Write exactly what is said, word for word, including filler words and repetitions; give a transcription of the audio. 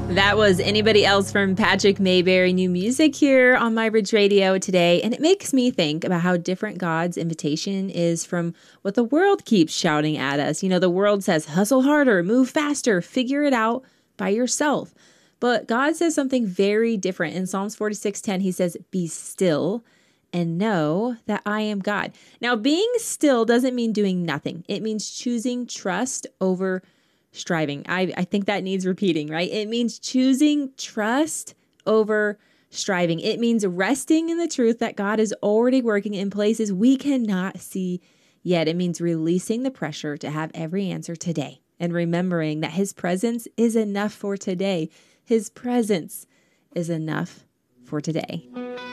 That was Anybody Else from Patrick Mayberry. New music here on My Bridge Radio today. And it makes me think about how different God's invitation is from what the world keeps shouting at us. You know, the world says, hustle harder, move faster, figure it out by yourself. But God says something very different. In Psalms forty-six ten, he says, be still and know that I am God. Now, being still doesn't mean doing nothing. It means choosing trust over striving. I, I think that needs repeating, right? It means choosing trust over striving. It means resting in the truth that God is already working in places we cannot see yet. It means releasing the pressure to have every answer today and remembering that his presence is enough for today. His presence is enough for today.